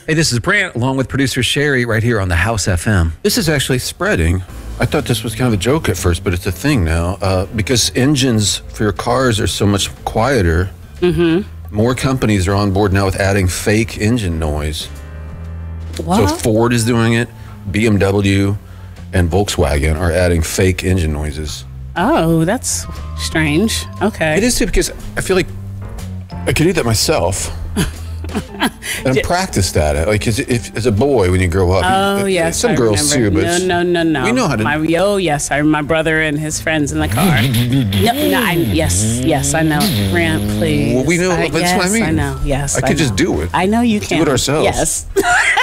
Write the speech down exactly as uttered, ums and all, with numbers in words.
Hey, this is Brant, along with producer Sherry, right here on the House F M. This is actually spreading. I thought this was kind of a joke at first, but it's a thing now. Uh, because engines for your cars are so much quieter, Mm-hmm. more companies are on board now with adding fake engine noise. What? So Ford is doing it, B M W and Volkswagen are adding fake engine noises. Oh, that's strange. Okay. It is too, because I feel like I could do that myself. And I'm practiced at it. Like, as, if, as a boy, when you grow up, Oh, you, yes. some I girls remember. too, but no, no, no, no. we know how to. My, oh, yes. I my brother and his friends in the car. no, no. I, yes, yes. I know. Grant, please. Well, we know. I, That's yes, what I mean. I know. Yes. I could know. just do it. I know you Let's can. do it ourselves. Yes.